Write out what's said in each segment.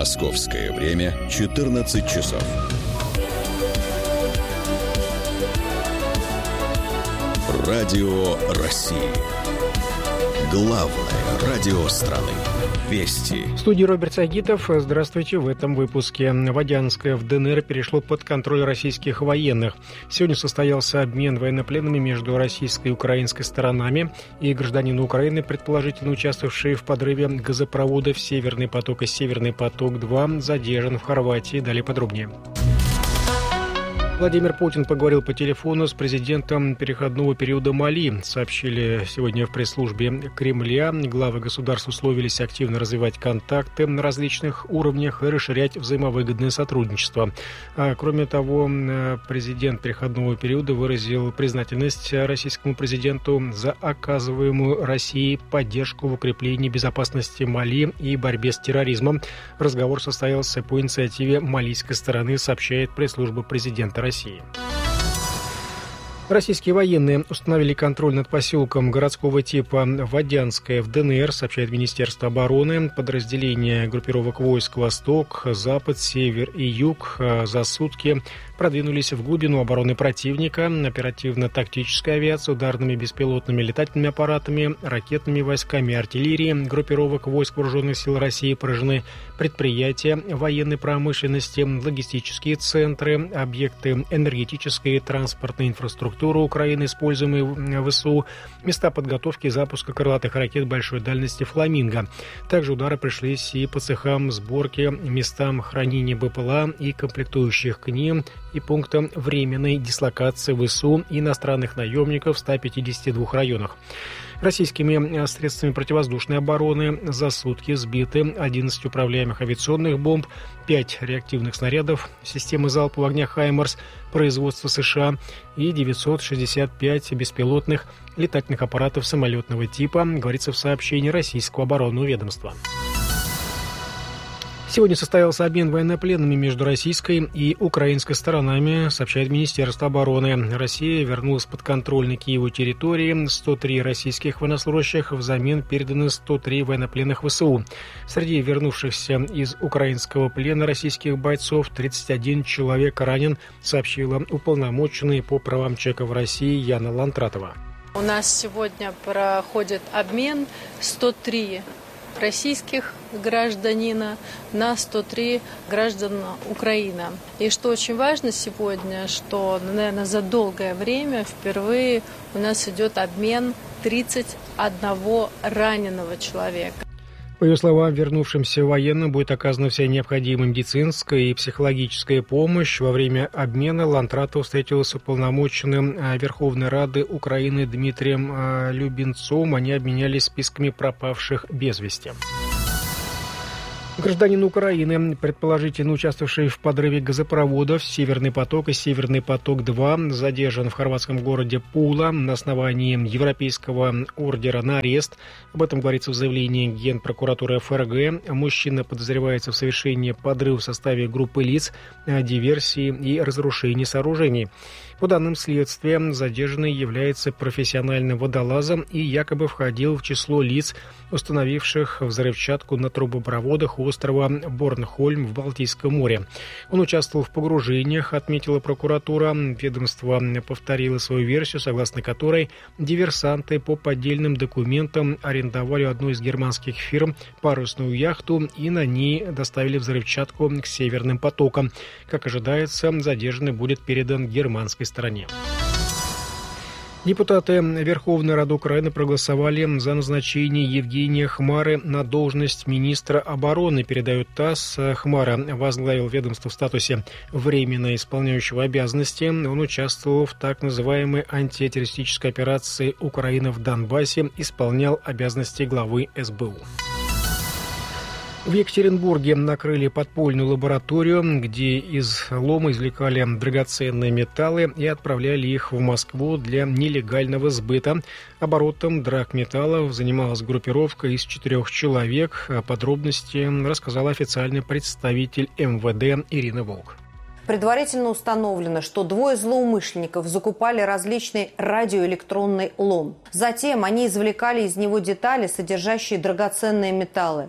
Московское время 14 часов. Радио России. Главное радио страны. Вести. В студии Роберт Сагитов. Здравствуйте. В этом выпуске. Водянское в ДНР перешло под контроль российских военных. Сегодня состоялся обмен военнопленными между российской и украинской сторонами. И гражданин Украины, предположительно участвовавший в подрыве газопроводов «Северный поток» и «Северный поток-2», задержан в Хорватии. Далее подробнее. Владимир Путин поговорил по телефону с президентом переходного периода Мали, сообщили сегодня в пресс-службе Кремля. Главы государств условились активно развивать контакты на различных уровнях и расширять взаимовыгодное сотрудничество. Кроме того, президент переходного периода выразил признательность российскому президенту за оказываемую Россией поддержку в укреплении безопасности Мали и борьбе с терроризмом. Разговор состоялся по инициативе малийской стороны, сообщает пресс-служба президента России. Российские военные установили контроль над поселком городского типа Водянское в ДНР, сообщает Министерство обороны. Подразделения группировок войск «Восток», «Запад», «Север» и «Юг» за сутки продвинулись в глубину обороны противника. Оперативно-тактическая авиация, ударными беспилотными летательными аппаратами, ракетными войсками, артиллерией группировок войск Вооруженных сил России поражены предприятия военной промышленности, логистические центры, объекты энергетической и транспортной инфраструктуры Украины, используемые в ВСУ, места подготовки и запуска крылатых ракет большой дальности «Фламинго». Также удары пришлись и по цехам сборки, местам хранения БПЛА и комплектующих к ним, и пунктам временной дислокации ВСУ и иностранных наемников в 152 районах. Российскими средствами противовоздушной обороны за сутки сбиты 11 управляемых авиационных бомб, 5 реактивных снарядов системы залпового огня «Хаймарс» производства США и 965 беспилотных летательных аппаратов самолетного типа, говорится в сообщении российского оборонного ведомства. Сегодня состоялся обмен военнопленными между российской и украинской сторонами, сообщает Министерство обороны. Россия вернула с подконтрольной Киеву территории 103 российских военнослужащих, взамен переданы 103 военнопленных ВСУ. Среди вернувшихся из украинского плена российских бойцов 31 человек ранен, сообщила уполномоченная по правам человека в России Яна Лантратова. У нас сегодня проходит обмен 103 российских гражданина на 103 граждан Украины. И что очень важно сегодня, что, наверное, за долгое время впервые у нас идет обмен 31 раненого человека. По ее словам, вернувшимся военным будет оказана вся необходимая медицинская и психологическая помощь. Во время обмена Лантратов встретилась с уполномоченным Верховной Рады Украины Дмитрием Любенцовым. Они обменялись списками пропавших без вести. Гражданин Украины, предположительно участвовавший в подрыве газопроводов «Северный поток» и «Северный поток-2», задержан в хорватском городе Пула на основании европейского ордера на арест. Об этом говорится в заявлении Генпрокуратуры ФРГ. Мужчина подозревается в совершении подрыва в составе группы лиц, диверсии и разрушении сооружений. По данным следствия, задержанный является профессиональным водолазом и якобы входил в число лиц, установивших взрывчатку на трубопроводах острова Борнхольм в Балтийском море. Он участвовал в погружениях, отметила прокуратура. Ведомство повторило свою версию, согласно которой диверсанты по поддельным документам арендовали у одной из германских фирм парусную яхту и на ней доставили взрывчатку к Северным потокам. Как ожидается, задержанный будет передан германской стороне. Депутаты Верховной Рады Украины проголосовали за назначение Евгения Хмары на должность министра обороны, передает ТАСС. Хмара возглавил ведомство в статусе временно исполняющего обязанности. Он участвовал в так называемой антитеррористической операции «Украина в Донбассе», исполнял обязанности главы СБУ. В Екатеринбурге накрыли подпольную лабораторию, где из лома извлекали драгоценные металлы и отправляли их в Москву для нелегального сбыта. Оборотом драгметаллов занималась группировка из 4 человек. Подробности рассказала официальный представитель МВД Ирина Волк. Предварительно установлено, что 2 злоумышленников закупали различный радиоэлектронный лом. Затем они извлекали из него детали, содержащие драгоценные металлы.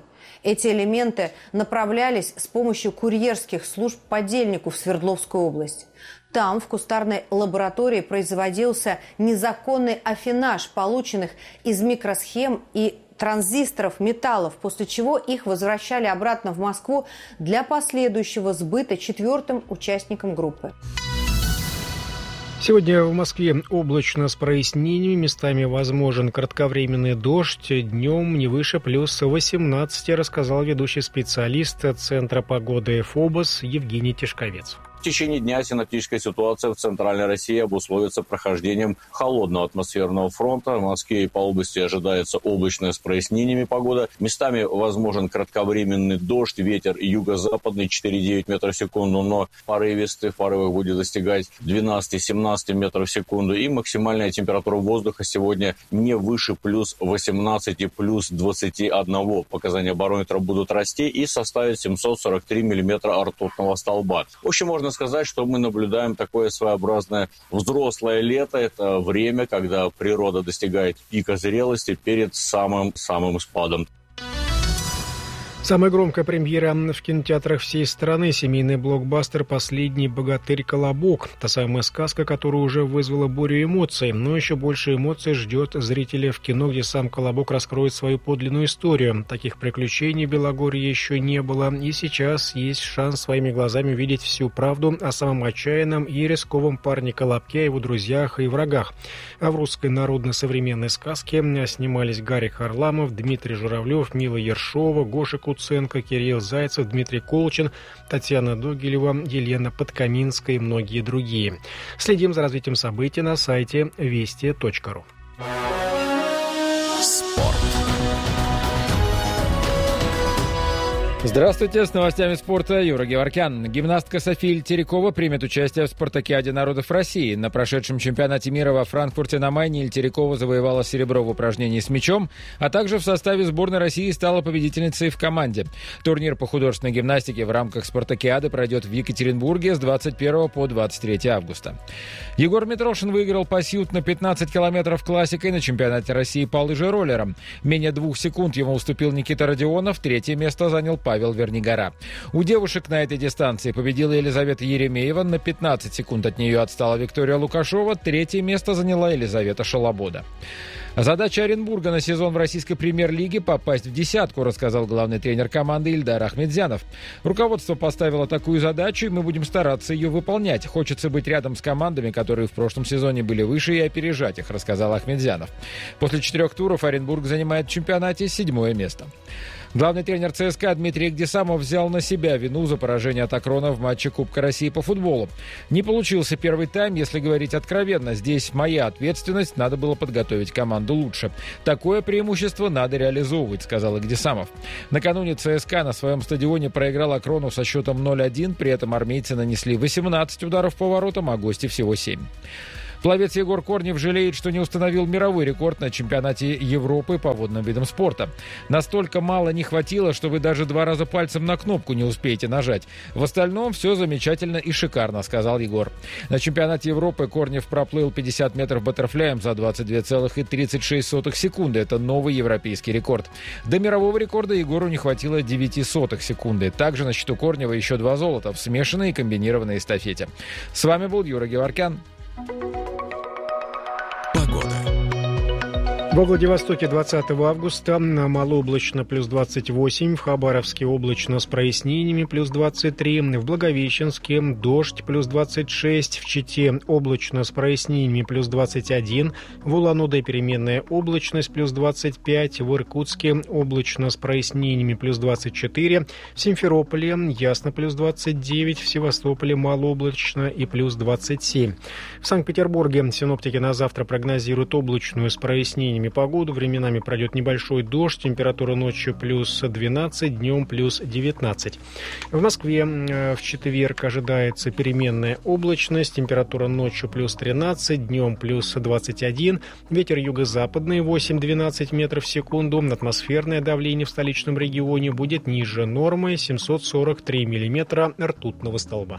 Эти элементы направлялись с помощью курьерских служб подельнику в Свердловскую область. Там, в кустарной лаборатории, производился незаконный аффинаж полученных из микросхем и транзисторов металлов, после чего их возвращали обратно в Москву для последующего сбыта четвертым участникам группы. Сегодня в Москве облачно с прояснениями, местами возможен кратковременный дождь, днем не выше плюс 18, рассказал ведущий специалист Центра погоды ФОБОС Евгений Тишковец. В течение дня синоптическая ситуация в Центральной России обусловится прохождением холодного атмосферного фронта. В Москве и по области ожидается облачная с прояснениями погода. Местами возможен кратковременный дождь, ветер юго-западный 4,9 метров в секунду, но порывистый, в порывах будет достигать 12-17 метров в секунду. И максимальная температура воздуха сегодня не выше плюс 18 и плюс 21. Показания барометра будут расти и составят 743 миллиметра ртутного столба. В общем, можно сказать, что мы наблюдаем такое своеобразное взрослое лето. Это время, когда природа достигает пика зрелости перед самым спадом. Самая громкая премьера в кинотеатрах всей страны. Семейный блокбастер «Последний богатырь-колобок». Та самая сказка, которая уже вызвала бурю эмоций. Но еще больше эмоций ждет зрителя в кино, где сам Колобок раскроет свою подлинную историю. Таких приключений в Белогорье еще не было. И сейчас есть шанс своими глазами увидеть всю правду о самом отчаянном и рисковом парне Колобке, о его друзьях и врагах. А в русской народной современной сказке снимались Гарик Харламов, Дмитрий Журавлев, Мила Ершова, Гоша Куценко, Кирилл Зайцев, Дмитрий Колчин, Татьяна Догилева, Елена Подкаминская и многие другие. Следим за развитием событий на сайте вести.ру. Спорт. Здравствуйте, с новостями спорта Юра Геворкян. Гимнастка София Ильтерикова примет участие в спартакиаде народов России. На прошедшем чемпионате мира во Франкфурте на Майне Ильтерикова завоевала серебро в упражнении с мячом, а также в составе сборной России стала победительницей в команде. Турнир по художественной гимнастике в рамках спартакиады пройдет в Екатеринбурге с 21 по 23 августа. Егор Митрошин выиграл пасьют на 15 километров классикой на чемпионате России по лыжероллерам. Менее 2 секунд ему уступил Никита Родионов, третье место занял Павел Вернигора. У девушек на этой дистанции победила Елизавета Еремеева, на 15 секунд от нее отстала Виктория Лукашова, третье место заняла Елизавета Шалобода. Задача Оренбурга на сезон в российской премьер-лиге – попасть в десятку, рассказал главный тренер команды Ильдар Ахмедзянов. Руководство поставило такую задачу, и мы будем стараться ее выполнять. Хочется быть рядом с командами, которые в прошлом сезоне были выше, и опережать их, рассказал Ахмедзянов. После 4 туров Оренбург занимает в чемпионате 7-е место. Главный тренер ЦСКА Дмитрий Эгдисамов взял на себя вину за поражение от Акрона в матче Кубка России по футболу. Не получился первый тайм, если говорить откровенно. Здесь моя ответственность, надо было подготовить команду лучше. Такое преимущество надо реализовывать, сказал Эгдисамов. Накануне ЦСКА на своем стадионе проиграл Акрону со счетом 0-1, при этом армейцы нанесли 18 ударов по воротам, а гости всего 7. Пловец Егор Корнев жалеет, что не установил мировой рекорд на чемпионате Европы по водным видам спорта. Настолько мало не хватило, что вы даже 2 раза пальцем на кнопку не успеете нажать. В остальном все замечательно и шикарно, сказал Егор. На чемпионате Европы Корнев проплыл 50 метров баттерфляем за 22,36 секунды. Это новый европейский рекорд. До мирового рекорда Егору не хватило 0,09 секунды. Также на счету Корнева еще 2 золота в смешанной и комбинированной эстафете. С вами был Юра Геворкян. Во Владивостоке 20 августа малооблачно плюс 28, в Хабаровске облачно с прояснениями плюс 23, в Благовещенске дождь плюс 26, в Чите облачно с прояснениями плюс 21, в Улан-Удэ переменная облачность плюс 25, в Иркутске облачно с прояснениями плюс 24, в Симферополе ясно плюс 29, в Севастополе малооблачно и плюс 27. В Санкт-Петербурге синоптики на завтра прогнозируют облачную с прояснениями погоду, временами пройдет небольшой дождь, температура ночью плюс 12, днем плюс 19. В Москве в четверг ожидается переменная облачность, температура ночью плюс 13, днем плюс 21, ветер юго-западный 8-12 метров в секунду, атмосферное давление в столичном регионе будет ниже нормы 743 миллиметра ртутного столба.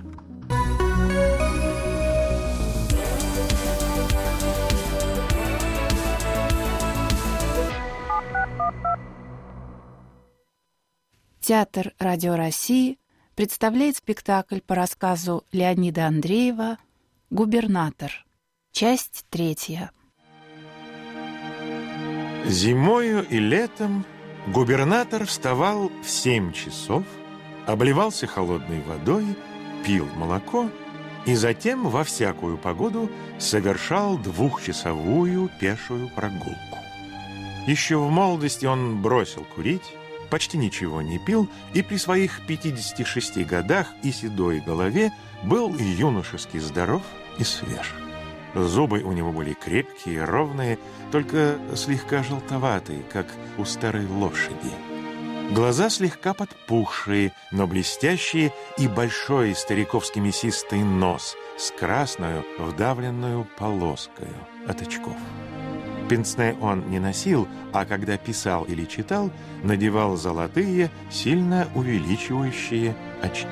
Театр Радио России представляет спектакль по рассказу Леонида Андреева «Губернатор». Часть 3. Зимою и летом губернатор вставал в 7 часов, обливался холодной водой, пил молоко и затем во всякую погоду совершал 2-часовую пешую прогулку. Еще в молодости он бросил курить, почти ничего не пил и при своих 56 годах и седой голове был юношески здоров и свеж. Зубы у него были крепкие, ровные, только слегка желтоватые, как у старой лошади. Глаза слегка подпухшие, но блестящие, и большой стариковский мясистый нос с красную вдавленную полоскою от очков. Пенсне он не носил, а когда писал или читал, надевал золотые, сильно увеличивающие очки.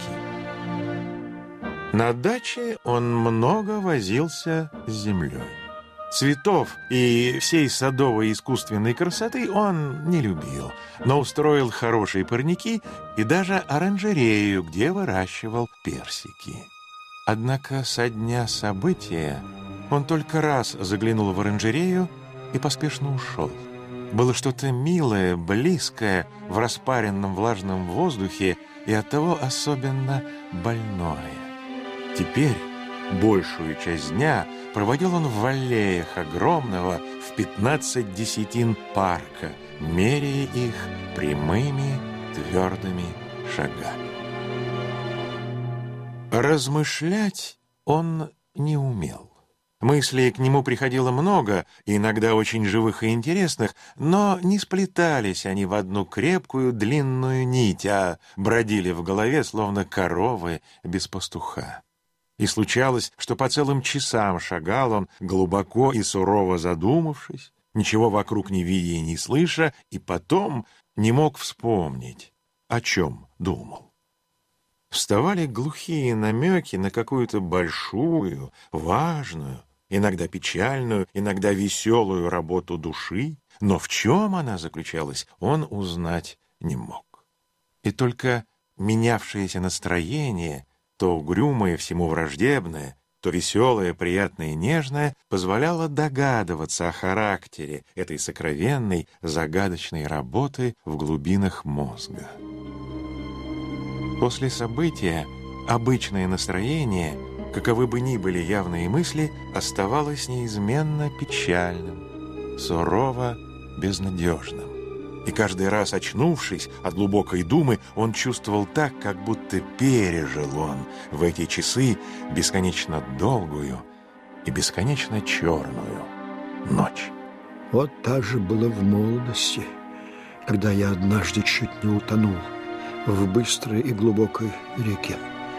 На даче он много возился с землей. Цветов и всей садовой искусственной красоты он не любил, но устроил хорошие парники и даже оранжерею, где выращивал персики. Однако со дня события он только раз заглянул в оранжерею и поспешно ушел. Было что-то милое, близкое в распаренном влажном воздухе и оттого особенно больное. Теперь большую часть дня проводил он в аллеях огромного в 15 десятин парка, меряя их прямыми твердыми шагами. Размышлять он не умел. Мыслей к нему приходило много, иногда очень живых и интересных, но не сплетались они в одну крепкую длинную нить, а бродили в голове, словно коровы без пастуха. И случалось, что по целым часам шагал он, глубоко и сурово задумавшись, ничего вокруг не видя и не слыша, и потом не мог вспомнить, о чем думал. Вставали глухие намеки на какую-то большую, важную, иногда печальную, иногда веселую работу души, но в чем она заключалась, он узнать не мог. И только менявшееся настроение, то угрюмое, всему враждебное, то веселое, приятное и нежное, позволяло догадываться о характере этой сокровенной, загадочной работы в глубинах мозга. После события обычное настроение, каковы бы ни были явные мысли, оставалось неизменно печальным, сурово безнадежным. И каждый раз, очнувшись от глубокой думы, он чувствовал так, как будто пережил он в эти часы бесконечно долгую и бесконечно черную ночь. Вот так же было в молодости, когда я однажды чуть не утонул в быстрой и глубокой реке.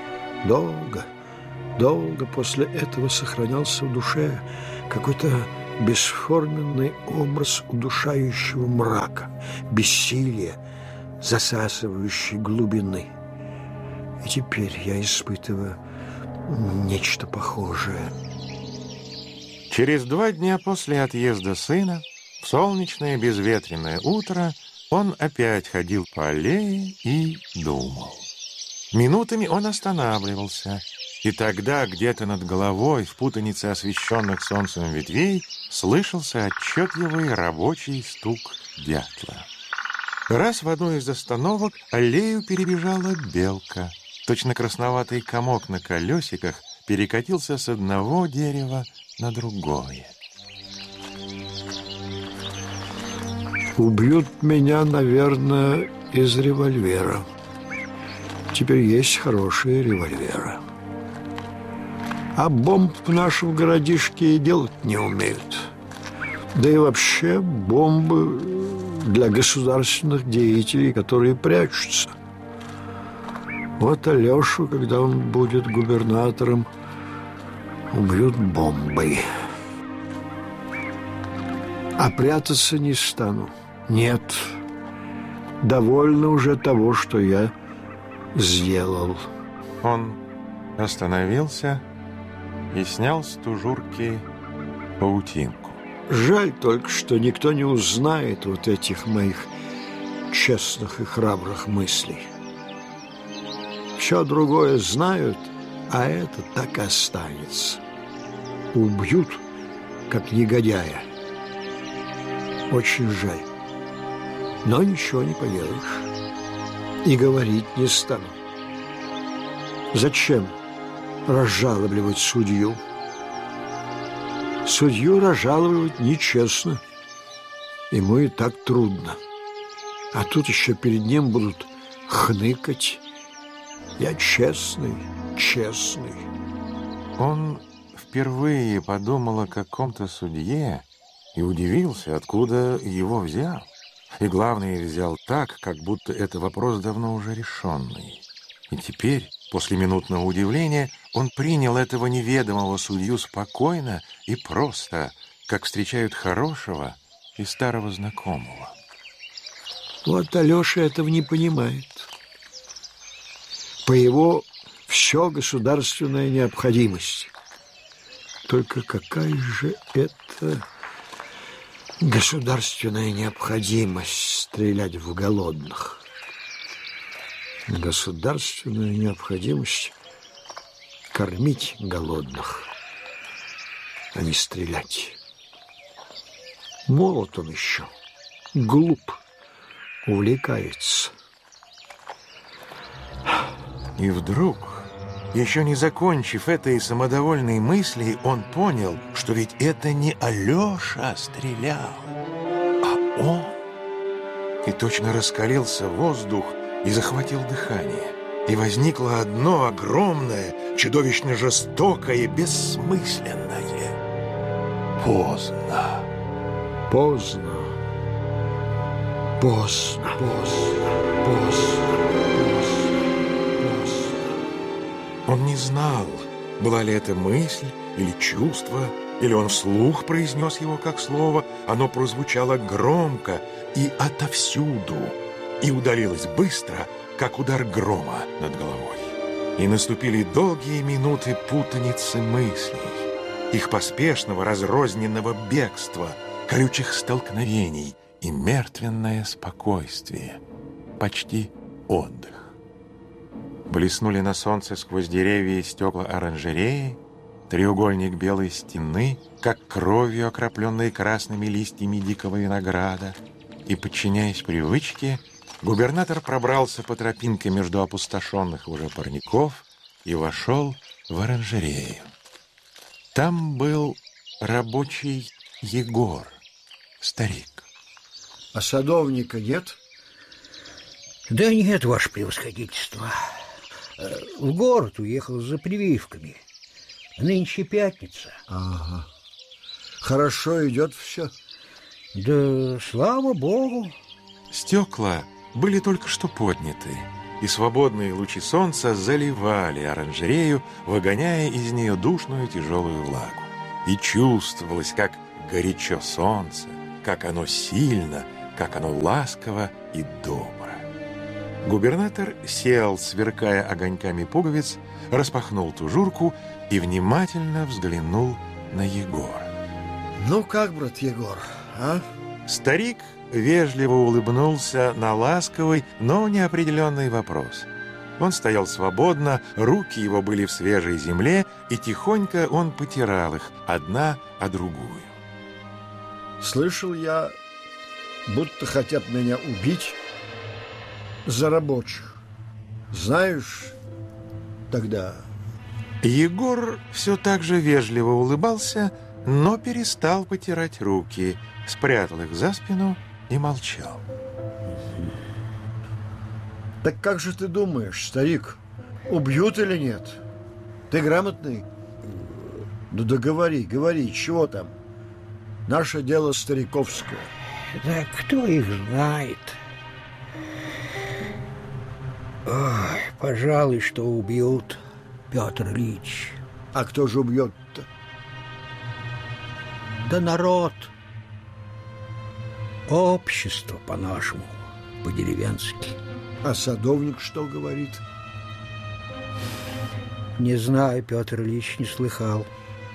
Долго после этого сохранялся в душе какой-то бесформенный образ удушающего мрака, бессилия, засасывающей глубины. И теперь я испытываю нечто похожее. Через 2 дня после отъезда сына, в солнечное безветренное утро, он опять ходил по аллее и думал. Минутами он останавливался, и тогда где-то над головой, в путанице освещенных солнцем ветвей, слышался отчетливый рабочий стук дятла. Раз в одну из остановок аллею перебежала белка. Точно красноватый комок на колесиках перекатился с одного дерева на другое. Убьют меня, наверное, из револьвера. Теперь есть хорошие револьверы. А бомб в нашем городишке делать не умеют. Да и вообще бомбы для государственных деятелей, которые прячутся. Вот Алешу, когда он будет губернатором, убьют бомбой. А прятаться не стану. Нет. Довольно уже того, что я сделал. Он остановился и снял с тужурки паутинку. Жаль только, что никто не узнает вот этих моих честных и храбрых мыслей. Все другое знают, а это так и останется. Убьют, как негодяя. Очень жаль, но ничего не поделаешь. И говорить не стану. Зачем разжалобливать судью? Судью разжаловать нечестно. Ему и так трудно. А тут еще перед ним будут хныкать. Я честный, честный. Он впервые подумал о каком-то судье и удивился, откуда его взял. И главное, взял так, как будто это вопрос давно уже решенный. И теперь, после минутного удивления, он принял этого неведомого судью спокойно и просто, как встречают хорошего и старого знакомого. Вот Алеша этого не понимает. По его все государственная необходимость. Только какая же это государственная необходимость стрелять в голодных? Государственная необходимость кормить голодных, а не стрелять. Молод он еще, глуп, увлекается. И вдруг, еще не закончив этой самодовольной мысли, он понял, что ведь это не Алеша стрелял, а он. И точно раскалился воздух и захватил дыхание. И возникло одно огромное, чудовищно жестокое, бессмысленное. Поздно. Поздно. Поздно. Поздно. Поздно. Он не знал, была ли это мысль или чувство, или он вслух произнес его как слово. Оно прозвучало громко и отовсюду, и удалилось быстро, как удар грома над головой. И наступили долгие минуты путаницы мыслей, их поспешного разрозненного бегства, колючих столкновений и мертвенное спокойствие, почти отдых. Блеснули на солнце сквозь деревья и стекла оранжереи, треугольник белой стены, как кровью окропленные красными листьями дикого винограда. И, подчиняясь привычке, губернатор пробрался по тропинке между опустошенных уже парников и вошел в оранжерею. Там был рабочий Егор, старик. А садовника нет? Да нет, ваше превосходительство. В город уехал за прививками. Нынче пятница. Ага. Хорошо идет все? Да, слава богу. Стекла были только что подняты, и свободные лучи солнца заливали оранжерею, выгоняя из нее душную тяжелую влагу. И чувствовалось, как горячо солнце, как оно сильно, как оно ласково и добро. Губернатор сел, сверкая огоньками пуговиц, распахнул тужурку и внимательно взглянул на Егора. Ну как, брат Егор, а? Старик вежливо улыбнулся на ласковый, но неопределенный вопрос. Он стоял свободно, руки его были в свежей земле, и тихонько он потирал их одна о другую. Слышал я, будто хотят меня убить за рабочих. Знаешь, тогда... Егор все так же вежливо улыбался, но перестал потирать руки, спрятал их за спину и молчал. Так как же ты думаешь, старик, убьют или нет? Ты грамотный? Ну да говори, чего там? Наше дело стариковское. Да кто их знает? Ой, пожалуй, что убьют, Петр Ильич. А кто же убьет-то? Да народ. Общество по-нашему, по-деревенски. А садовник что говорит? Не знаю, Петр Ильич, не слыхал.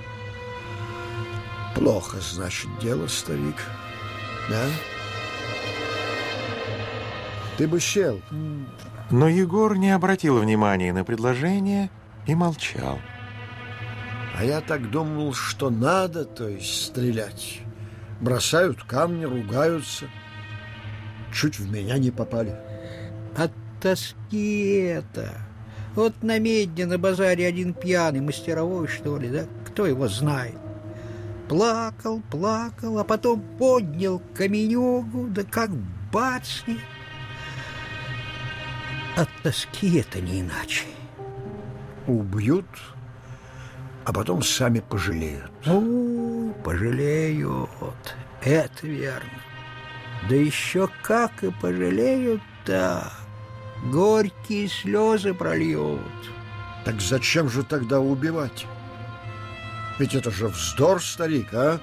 Плохо, значит, дело, старик, да? Ты бы сел. Но Егор не обратил внимания на предложение и молчал. А я так думал, что надо, то есть стрелять. Бросают камни, ругаются. Чуть в меня не попали. От тоски это. Вот на медне на базаре один пьяный, мастеровой, что ли, да? Кто его знает? Плакал, плакал, а потом поднял каменюгу, да как бацнет. От тоски это не иначе. Убьют, а потом сами пожалеют. Ой, пожалеют, это верно. Да еще как и пожалеют-то, горькие слезы прольют. Так зачем же тогда убивать? Ведь это же вздор, старик, а?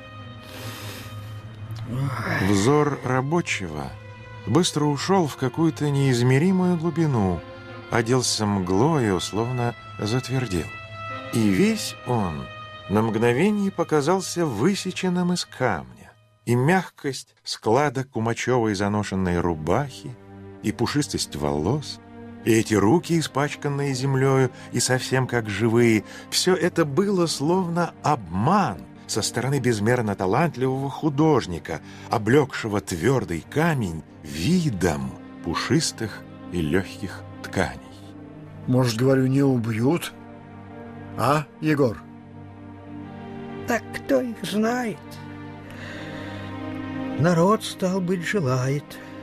Взор рабочего быстро ушел в какую-то неизмеримую глубину, оделся мглою, словно затвердел. И весь он на мгновение показался высеченным из камня. И мягкость складок кумачевой заношенной рубахи, и пушистость волос, и эти руки, испачканные землею и совсем как живые, все это было словно обман со стороны безмерно талантливого художника, облегшего твердый камень видом пушистых и легких тканей. Может, говорю, не убьют? А, Егор? Так кто их знает? Народ, стал быть, желает.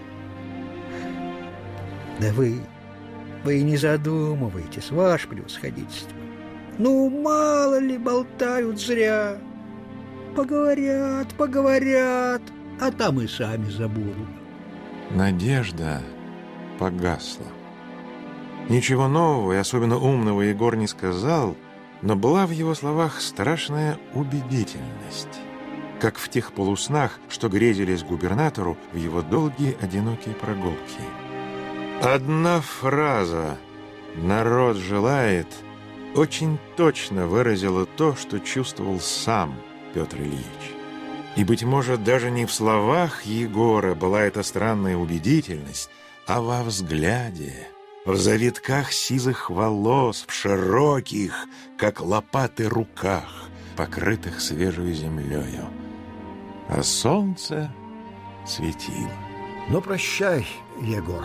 Да вы не задумываетесь, ваше превосходительство. Ну, мало ли болтают зря. Поговорят, а там и сами забудут. Надежда погасла. Ничего нового и особенно умного Егор не сказал, но была в его словах страшная убедительность, как в тех полуснах, что грезились губернатору в его долгие одинокие прогулки. Одна фраза «народ желает» очень точно выразила то, что чувствовал сам Петр Ильич. И, быть может, даже не в словах Егора была эта странная убедительность, а во взгляде, в завитках сизых волос, в широких, как лопаты, руках, покрытых свежей землею. А солнце светило. Ну, прощай, Егор.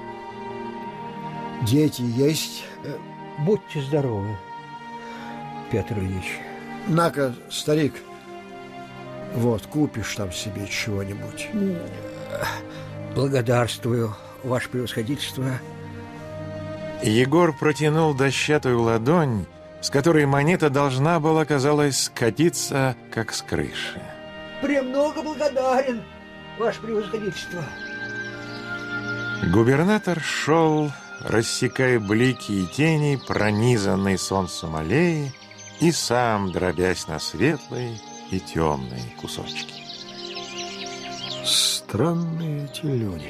Дети есть? Будьте здоровы, Петр Ильич. На-ка, старик, вот, купишь там себе чего-нибудь. Благодарствую, ваше превосходительство. Егор протянул дощатую ладонь, с которой монета должна была, казалось, скатиться, как с крыши. Премного благодарен, ваше превосходительство. Губернатор шел, рассекая блики и тени, пронизанной солнцем аллеи, и сам дробясь на светлые и темные кусочки. Странные эти люди.